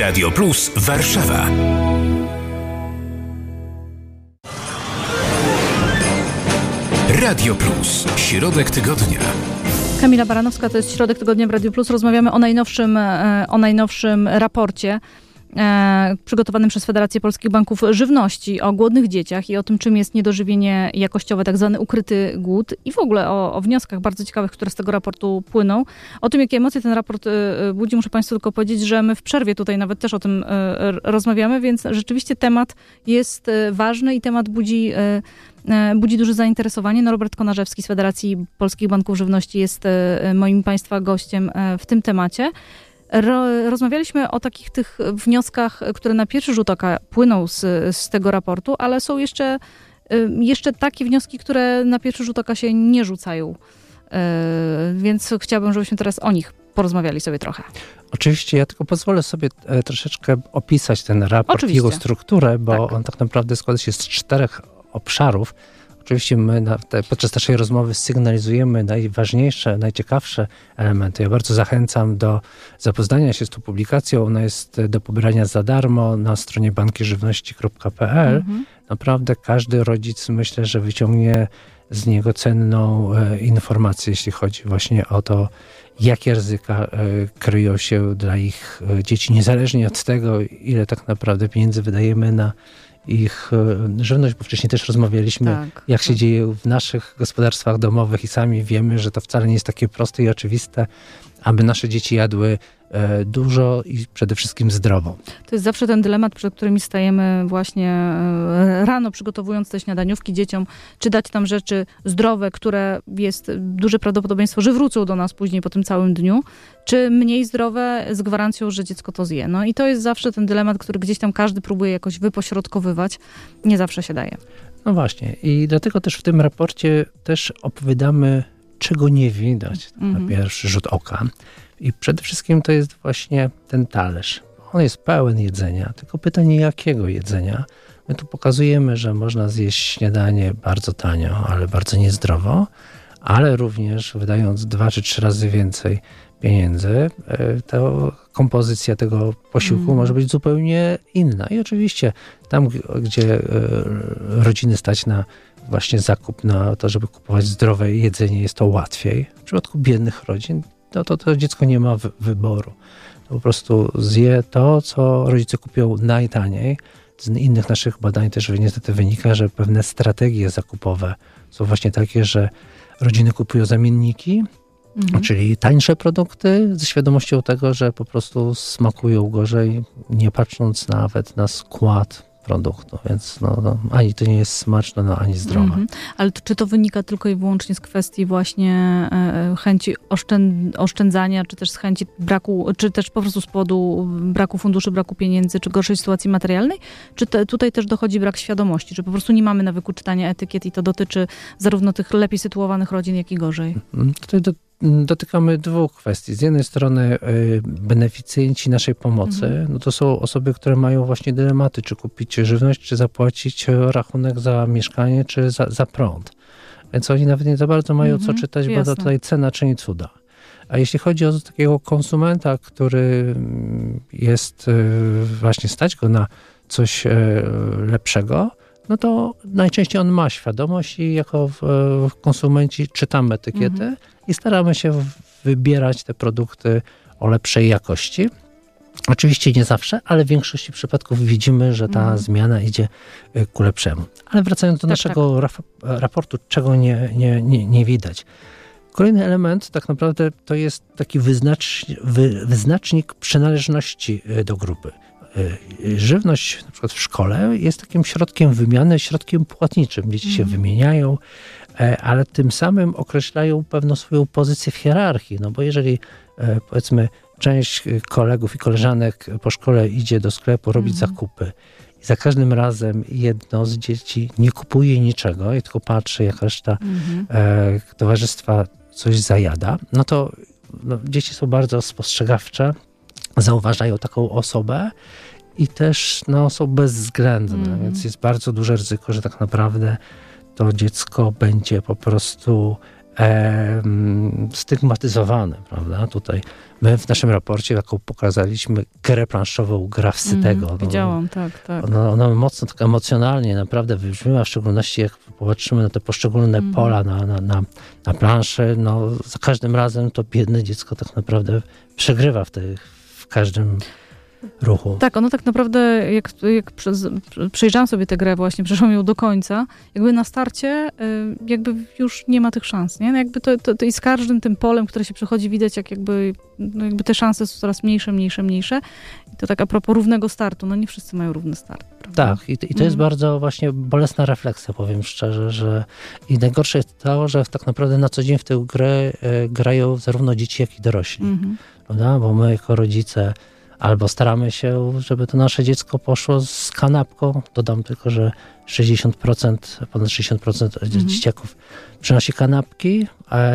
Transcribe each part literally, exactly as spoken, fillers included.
Radio Plus Warszawa. Radio Plus. Środek tygodnia. Kamila Baranowska, to jest Środek Tygodnia w Radio Plus. Rozmawiamy o najnowszym, o najnowszym raporcie e, przygotowanym przez Federację Polskich Banków Żywności o głodnych dzieciach i o tym, czym jest niedożywienie jakościowe, tak zwany ukryty głód i w ogóle o, o wnioskach bardzo ciekawych, które z tego raportu płyną. O tym, jakie emocje ten raport e, budzi, muszę Państwu tylko powiedzieć, że my w przerwie tutaj nawet też o tym e, rozmawiamy, więc rzeczywiście temat jest e, ważny i temat budzi e, budzi duże zainteresowanie. No, Robert Konarzewski z Federacji Polskich Banków Żywności jest moim Państwa gościem w tym temacie. Ro, rozmawialiśmy o takich tych wnioskach, które na pierwszy rzut oka płyną z, z tego raportu, ale są jeszcze, jeszcze takie wnioski, które na pierwszy rzut oka się nie rzucają. Więc chciałabym, żebyśmy teraz o nich porozmawiali sobie trochę. Oczywiście, ja tylko pozwolę sobie troszeczkę opisać ten raport, Oczywiście. jego strukturę, bo tak. on tak naprawdę składa się z czterech obszarów. Oczywiście my na te, podczas naszej rozmowy sygnalizujemy najważniejsze, najciekawsze elementy. Ja bardzo zachęcam do zapoznania się z tą publikacją. Ona jest do pobrania za darmo na stronie banki żywności kropka p l. Mhm. Naprawdę każdy rodzic, myślę, że wyciągnie z niego cenną e, informację, jeśli chodzi właśnie o to, jakie ryzyka e, kryją się dla ich e, dzieci, niezależnie od tego, ile tak naprawdę pieniędzy wydajemy na ich żywność, bo wcześniej też rozmawialiśmy, tak, jak się tak. dzieje w naszych gospodarstwach domowych i sami wiemy, że to wcale nie jest takie proste i oczywiste, aby nasze dzieci jadły e, dużo i przede wszystkim zdrowo. To jest zawsze ten dylemat, przed którym stajemy właśnie e, rano, przygotowując te śniadaniówki dzieciom, czy dać tam rzeczy zdrowe, które jest duże prawdopodobieństwo, że wrócą do nas później po tym całym dniu, czy mniej zdrowe z gwarancją, że dziecko to zje. No i to jest zawsze ten dylemat, który gdzieś tam każdy próbuje jakoś wypośrodkowywać. Nie zawsze się daje. No właśnie i dlatego też w tym raporcie też opowiadamy, czego nie widać mm-hmm. na pierwszy rzut oka. I przede wszystkim to jest właśnie ten talerz. On jest pełen jedzenia, tylko pytanie, jakiego jedzenia. My tu pokazujemy, że można zjeść śniadanie bardzo tanio, ale bardzo niezdrowo, ale również wydając dwa czy trzy razy więcej pieniędzy, to kompozycja tego posiłku mm. może być zupełnie inna. I oczywiście tam, gdzie rodziny stać na właśnie zakup, na to, żeby kupować zdrowe jedzenie, jest to łatwiej. W przypadku biednych rodzin, no to to dziecko nie ma wyboru. To po prostu zje to, co rodzice kupią najtaniej. Z innych naszych badań też niestety wynika, że pewne strategie zakupowe są właśnie takie, że rodziny kupują zamienniki, mhm. czyli tańsze produkty ze świadomością tego, że po prostu smakują gorzej, nie patrząc nawet na skład produktu, więc no, no, ani to nie jest smaczne, no, ani zdrowe. Mhm. Ale to, czy to wynika tylko i wyłącznie z kwestii właśnie e, chęci oszczęd, oszczędzania, czy też z chęci braku, czy też po prostu z powodu braku funduszy, braku pieniędzy, czy gorszej sytuacji materialnej? Czy te, tutaj też dochodzi brak świadomości, że po prostu nie mamy nawyku czytania etykiet i to dotyczy zarówno tych lepiej sytuowanych rodzin, jak i gorzej? Tutaj do, dotykamy dwóch kwestii. Z jednej strony y, beneficjenci naszej pomocy, mhm. no to są osoby, które mają właśnie dylematy, czy kupić żywność, czy zapłacić rachunek za mieszkanie, czy za, za prąd. Więc oni nawet nie za bardzo mają mhm. co czytać, bo to tutaj cena czyni cuda. A jeśli chodzi o takiego konsumenta, który jest y, właśnie stać go na coś y, lepszego, no to najczęściej on ma świadomość i jako y, konsumenci czytamy etykiety mhm. i staramy się wybierać te produkty o lepszej jakości. Oczywiście nie zawsze, ale w większości przypadków widzimy, że ta mhm. zmiana idzie ku lepszemu. Ale wracając do tak, naszego tak. Raf- raportu, czego nie, nie, nie, nie widać. Kolejny element tak naprawdę to jest taki wyznacz, wy, wyznacznik przynależności do grupy. Żywność na przykład w szkole jest takim środkiem wymiany, środkiem płatniczym. Dzieci mm. się wymieniają, ale tym samym określają pewną swoją pozycję w hierarchii. No bo jeżeli powiedzmy część kolegów i koleżanek po szkole idzie do sklepu robić mm. zakupy i za każdym razem jedno z dzieci nie kupuje niczego i tylko patrzy, jak reszta mm. e, towarzystwa coś zajada, no to no, dzieci są bardzo spostrzegawcze, zauważają taką osobę i też no, są bezwzględne, mm. więc jest bardzo duże ryzyko, że tak naprawdę to dziecko będzie po prostu e, stygmatyzowane, prawda? Tutaj my w naszym raporcie taką pokazaliśmy grę planszową, gra wstydego. Mm, widziałam, no, tak, tak. Ona, ona mocno tak emocjonalnie naprawdę wybrzmiała, w szczególności jak popatrzymy na te poszczególne mm. pola na, na, na, na planszy, no za każdym razem to biedne dziecko tak naprawdę przegrywa w, tych, w każdym ruchu. Tak, ono tak naprawdę, jak, jak przez, przejrzałam sobie tę grę właśnie, przeszłam ją do końca, jakby na starcie jakby już nie ma tych szans, nie? Jakby to, to, to i z każdym tym polem, które się przechodzi, widać jak jakby, no jakby te szanse są coraz mniejsze, mniejsze, mniejsze. I to tak a propos równego startu, no nie wszyscy mają równy start, prawda? Tak, i to, i to jest mm. bardzo właśnie bolesna refleksja, powiem szczerze, że i najgorsze jest to, że tak naprawdę na co dzień w tę grę e, grają zarówno dzieci, jak i dorośli, mm-hmm. prawda? Bo my jako rodzice albo staramy się, żeby to nasze dziecko poszło z kanapką. Dodam tylko, że sześćdziesiąt procent, ponad sześćdziesiąt procent mhm. dzieciaków przynosi kanapki,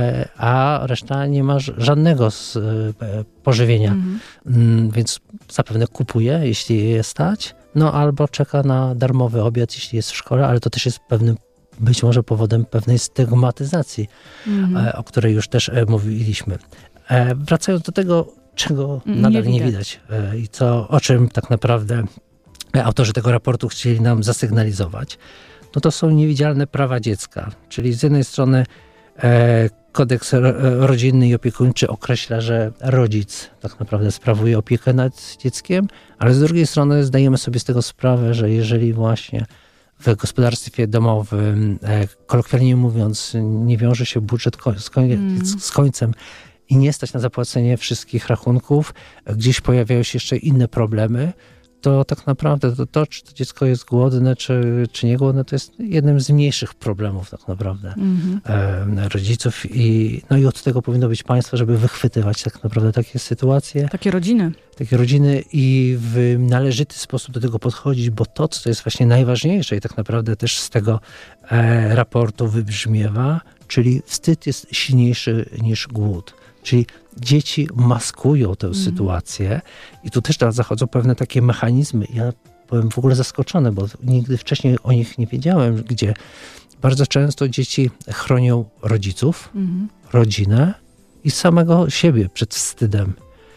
a reszta nie ma żadnego z pożywienia. Mhm. Więc zapewne kupuje, jeśli je stać, no albo czeka na darmowy obiad, jeśli jest w szkole, ale to też jest pewnym być może powodem pewnej stygmatyzacji, mhm. o której już też mówiliśmy. Wracając do tego, czego nadal nie widać. nie widać i co, o czym tak naprawdę autorzy tego raportu chcieli nam zasygnalizować, no to są niewidzialne prawa dziecka. Czyli z jednej strony e, kodeks rodzinny i opiekuńczy określa, że rodzic tak naprawdę sprawuje opiekę nad dzieckiem, ale z drugiej strony zdajemy sobie z tego sprawę, że jeżeli właśnie w gospodarstwie domowym, e, kolokwialnie mówiąc, nie wiąże się budżet ko- z, koń- mm. z końcem, i nie stać na zapłacenie wszystkich rachunków, gdzieś pojawiają się jeszcze inne problemy, to tak naprawdę to, to czy to dziecko jest głodne, czy, czy nie głodne, to jest jednym z mniejszych problemów tak naprawdę mm-hmm. e, rodziców. I, no i od tego powinno być państwo, żeby wychwytywać tak naprawdę takie sytuacje. Takie rodziny. Takie rodziny i w należyty sposób do tego podchodzić, bo to, co jest właśnie najważniejsze i tak naprawdę też z tego e, raportu wybrzmiewa, czyli wstyd jest silniejszy niż głód. Czyli dzieci maskują tę mm. sytuację i tu też zachodzą pewne takie mechanizmy. Ja byłem w ogóle zaskoczony, bo nigdy wcześniej o nich nie wiedziałem, gdzie bardzo często dzieci chronią rodziców, mm. rodzinę i samego siebie przed wstydem.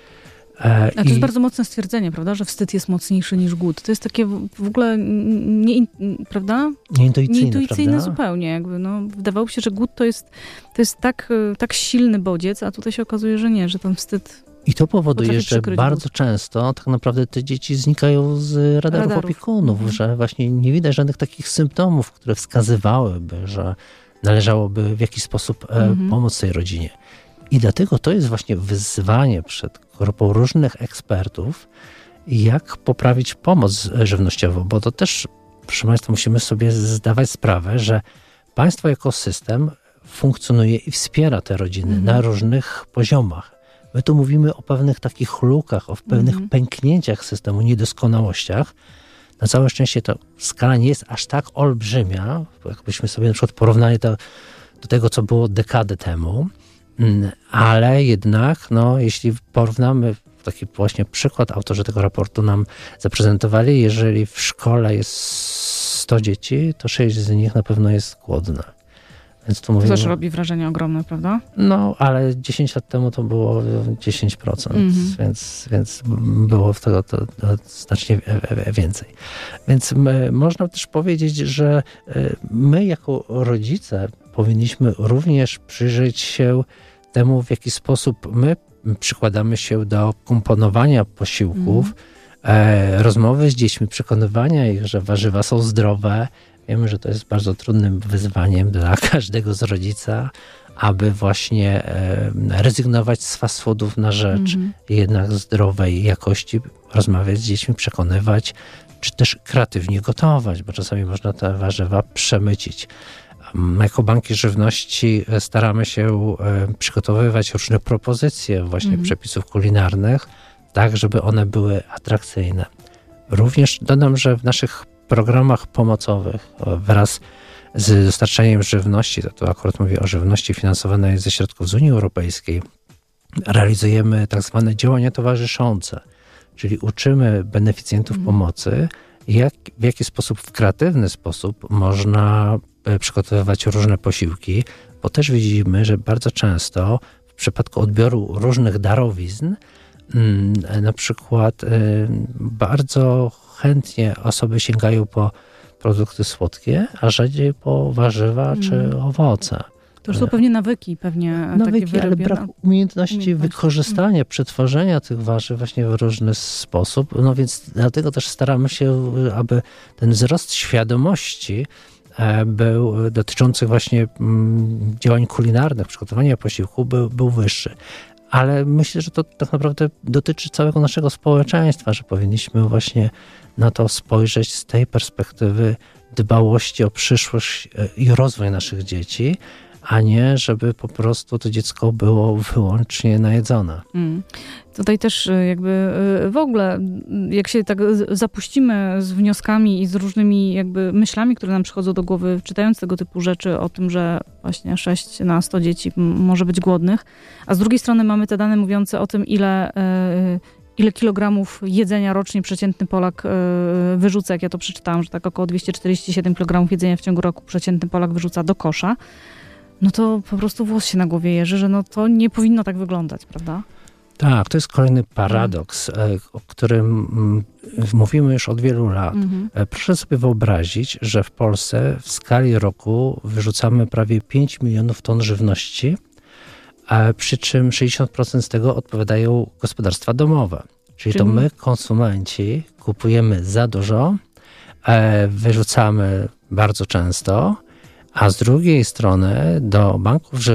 A to I... jest bardzo mocne stwierdzenie, prawda, że wstyd jest mocniejszy niż głód. To jest takie w ogóle, nie, prawda? Nieintuicyjne, Nieintuicyjne prawda? zupełnie. Jakby, no, wydawało się, że głód to jest, to jest tak, tak silny bodziec, a tutaj się okazuje, że nie, że ten wstyd... I to powoduje, że bardzo głód. często tak naprawdę te dzieci znikają z radarów, radarów. opiekunów, mhm. że właśnie nie widać żadnych takich symptomów, które wskazywałyby, że należałoby w jakiś sposób mhm. pomóc tej rodzinie. I dlatego to jest właśnie wyzwanie przed grupą różnych ekspertów, jak poprawić pomoc żywnościową, bo to też, proszę Państwa, musimy sobie zdawać sprawę, że państwo jako system funkcjonuje i wspiera te rodziny mm. na różnych poziomach. My tu mówimy o pewnych takich lukach, o pewnych mm. pęknięciach systemu, niedoskonałościach. Na całe szczęście ta skala nie jest aż tak olbrzymia, jakbyśmy sobie na przykład porównali to do tego, co było dekadę temu. Ale jednak, no, jeśli porównamy, taki właśnie przykład autorzy tego raportu nam zaprezentowali, jeżeli w szkole jest sto dzieci, to sześć z nich na pewno jest głodne. Więc tu mówimy, to też robi wrażenie ogromne, prawda? No, ale dziesięć lat temu to było dziesięć procent, mm-hmm. więc, więc było tego to, to znacznie więcej. Więc my, można też powiedzieć, że my jako rodzice powinniśmy również przyjrzeć się temu, w jaki sposób my przykładamy się do komponowania posiłków, mm. e, rozmowy z dziećmi, przekonywania ich, że warzywa są zdrowe. Wiemy, że to jest bardzo trudnym wyzwaniem dla każdego z rodzica, aby właśnie e, rezygnować z fast foodów na rzecz mm. jednak zdrowej jakości, rozmawiać z dziećmi, przekonywać, czy też kreatywnie gotować, bo czasami można te warzywa przemycić. Jako banki żywności staramy się przygotowywać różne propozycje właśnie mm. przepisów kulinarnych, tak żeby one były atrakcyjne. Również dodam, że w naszych programach pomocowych wraz z dostarczaniem żywności, to, to akurat mówię o żywności finansowanej ze środków z Unii Europejskiej, realizujemy tak zwane działania towarzyszące, czyli uczymy beneficjentów mm. pomocy, jak, w jaki sposób, w kreatywny sposób można przygotowywać różne posiłki. bo też widzimy, że bardzo często w przypadku odbioru różnych darowizn, na przykład bardzo chętnie osoby sięgają po produkty słodkie, a rzadziej po warzywa mm. czy owoce. To już są pewnie nawyki, pewnie nawyki, takie ale brak umiejętności, umiejętności wykorzystania, przetworzenia tych warzyw właśnie w różny sposób. No więc dlatego też staramy się, aby ten wzrost świadomości był dotyczący właśnie działań kulinarnych, przygotowania posiłku był, był wyższy. Ale myślę, że to tak naprawdę dotyczy całego naszego społeczeństwa, że powinniśmy właśnie na to spojrzeć z tej perspektywy dbałości o przyszłość i rozwój naszych dzieci, a nie żeby po prostu to dziecko było wyłącznie najedzone. Mm. Tutaj też jakby w ogóle, jak się tak zapuścimy z wnioskami i z różnymi jakby myślami, które nam przychodzą do głowy, czytając tego typu rzeczy o tym, że właśnie sześć na sto dzieci może być głodnych, a z drugiej strony mamy te dane mówiące o tym, ile, ile kilogramów jedzenia rocznie przeciętny Polak wyrzuca, jak ja to przeczytałam, że tak około dwieście czterdzieści siedem kilogramów jedzenia w ciągu roku przeciętny Polak wyrzuca do kosza, no to po prostu włos się na głowie jeży, że no to nie powinno tak wyglądać, prawda? Tak, to jest kolejny paradoks, o którym mówimy już od wielu lat. Mhm. Proszę sobie wyobrazić, że w Polsce w skali roku wyrzucamy prawie pięć milionów ton żywności, a przy czym sześćdziesiąt procent z tego odpowiadają gospodarstwa domowe. Czyli, Czyli to my, konsumenci, kupujemy za dużo, wyrzucamy bardzo często, a z drugiej strony do banków